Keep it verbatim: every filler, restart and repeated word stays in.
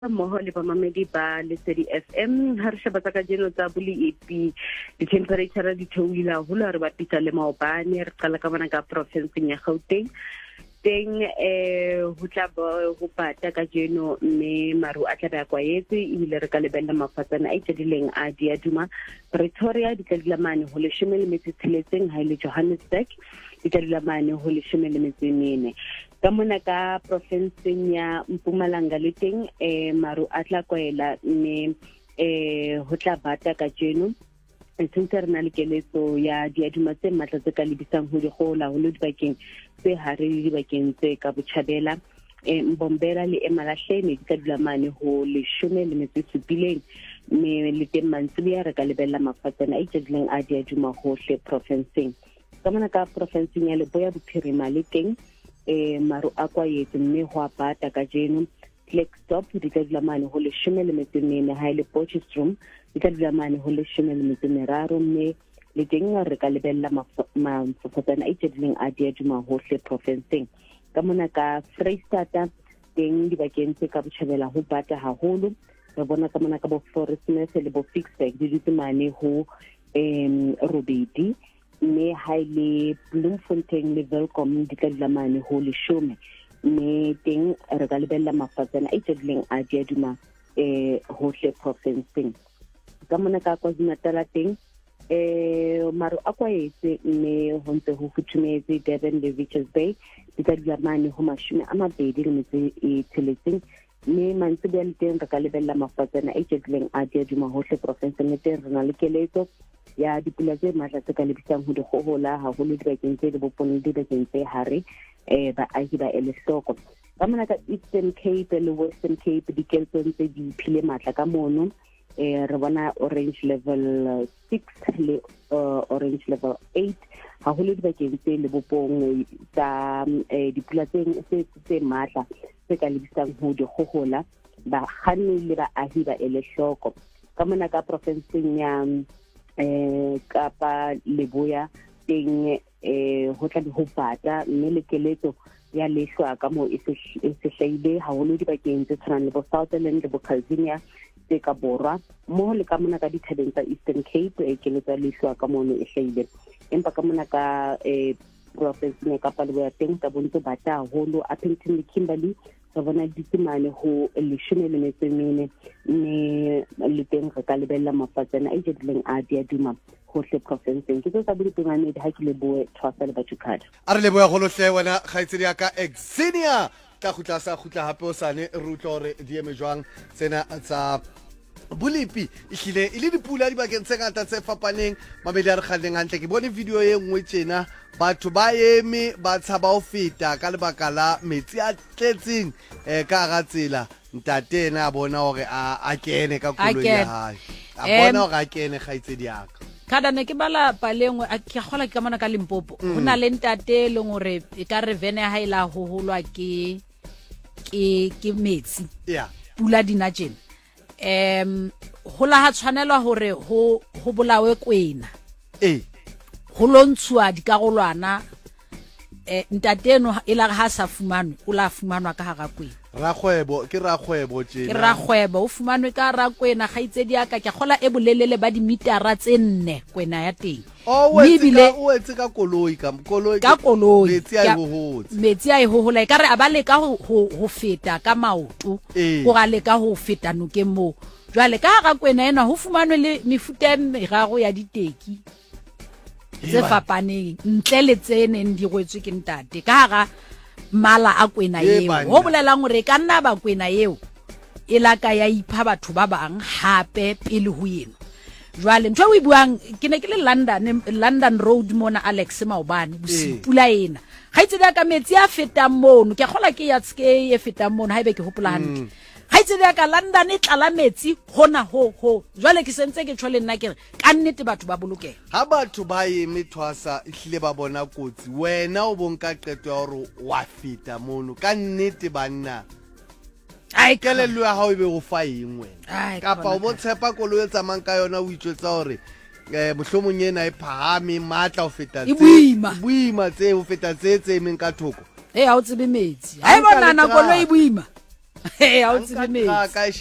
mmoho le bamamedi ba Lesedi F M ha re sheba tsa kajeno tsa Bolepi di-temperature di theohile haholo re bapisa le maobane re qala ka bona ka province-eng ya Gauteng teng eh ho tla ho bata kajeno mme maru a tla ba kwaetse ebile re ka lebella mafatsana a itsedileng a dia duma Pretoria di tla dilamane ho leshome le metso tsheletseng ha ile Johannesburg di tla dilamane ho leshome le metso e mene ka mona ka province-eng ya Mpumalanga le teng eh maru a tla kwaela mme eh ho tla bata kajeno sentse re na le keletso ya diaduma tse matla tse ka lebisang ho dikgola ho le dibakeng tse hare le dibakeng tse ka botjhabela e Mbombela le Emalahleni di ka dulamane ho leshome le metso e supileng mme le teng mantsibuya re ka lebella mafatsana a itsedileng a diaduma hohle province-eng ka mona ka province-eng ya Leboya Bophirima le teng e maru a kwaetse mme ho a bata kajeno Flagstop di ka dulamane ho leshome le metso e mene ha ile Potchefstroom di ka dulamane ho leshome le metso e meraro mme le teng re ka lebella mafatsana a itsedileng a diaduma hohle province-eng ka mona ka Freistata teng dibakeng tse ka botjhabela ho bata haholo re bona ka mona ka bo Forestness le bo Fixburg di ditsemane ho em robedi mme ha ile Bloemfontein le Welkom di ka dulamane ho leshome mme teng re ka lebella mafatsana a itsedileng a diaduma eh hohle province-eng ka mona ka KwaZulu-Natal teng eh maru a kwaetse mme ho ntse ho futhumetse Durban le Richards Bay di ka dilamane ho mashome a mabedi le metso e tsheletseng mme mantsibuya le teng re ka lebella mafatsana a itsedileng a diaduma hohle province-eng teng re na le keletso ya dipula tse matla tse ka lebisang ho dikgohola haholo dibakeng tse le bopone le dibakeng tse hare eh ba ahi ba ele hloko ka mona ka Eastern Cape le Western Cape di keletso tse di phile matla ka mono eh re bona orange level six le uh, orange level eight haholo dibakeng tse le bopong tsa eh, dipula tse tse matla tse ka lebisang ho dikgohola ba kganni le ba ahi ba ele hloko ka mona ka province-eng ya eh Kapa Leboya teng eh ho tla ho bata mme le keletso ya leshwa ka mo e se hlaile haholo dibakeng tse tshwanang le bo Southern le bo Calvinia tse ka borwa mo le ka mona ka dithabeng tsa Eastern Cape e keletso leshwa ka mo e hlaile empa ka mona ka eh province ya Kapa Leboya teng ka bonto bata haholo Appington le Kimberley re bona ditsemane ho leshome le metso e mene mme le teng re ka lebella mafatsana a itsedileng a diaduma hohle province-eng ke tso sa boditungane ha ke le boe Thwasa le Bathukada a re leboya go lohle wena kgaitsedi ya ka Exenia tla khutla sa khutla hape o sane re utlwa hore di eme jwang tsena tsa Bolepi ehlile ile dipula di bakeng tse ngata tse fapaneng mabedi a re kganneng hantle ke bone video e nngwe tjena batho ba eme ba tshaba ho feta ka lebaka la metsi a tletseng eh ka ga tsela ntate ena a bona hore a kene ka koloi ya hae a bona hore a kene kgaitsedi ya ka kada ne ke bala palengwe a ke gola ke ka mona ka Limpopo hona le ntate le ngore e ka re vene ha ila ho holwa ke ke ke metsi ya pula dina tjena em hola ha tshwanelwa hore ho ho bolawe kwena eh ho lontshuwa dikarolwana eh ntateno e la ha sa fumanwe o la fumanwa ka hara kwena rakgwebo ke rakgwebo tjena ke rakgwebo o fumanwe ka ra kwena gaitsedi ya ka ke gola e bolelele ba dimitara tse nne kwena ya teng o wetsa o wetsa ka koloi ka koloi ka koloi metsi a hohotse metsi a hohola ka re a ba le ka ho ho feta ka maoto go ga le ka ho feta nokeng mo jwale ka ga kwena ena ho fumanwe le mefuta e meraro ya diteki tse fapaneng ntle le tsene di rwetswe ke ntate ka ga mala a kwena eo ho bolelang hore ka nna ba kwena eo e la ka ya ipha batho ba bang hape pele ho yena jwale ntwe o buang ke ne ke le London London Road mona Alex Maobane bosipula ena ga itse ka metsi a fetang mono ke gola ke ya tske e fetang mono ha ibe ke hopola hantle ga itse ka London e tlala metsi hona ho ho jwale ke sentse ke tshole nna ke ka nnete batho ba bolokela ha batho ba eme Thwasa ehlile ba bona kotsi wena o bonka qeto ya hore wa feta mono ka nnete banna ai kelelo ya hao e be go fa eng wena kapa o botshepa koloi e tsamang ka yona o itjwetsa hore eh mohlomong yena e phahame matla o feta tse buima tse o feta tse tse emeng ka thoko e ha o tsebe metsi ha e bona na koloi buima He, ha o tsebe metsi. Ka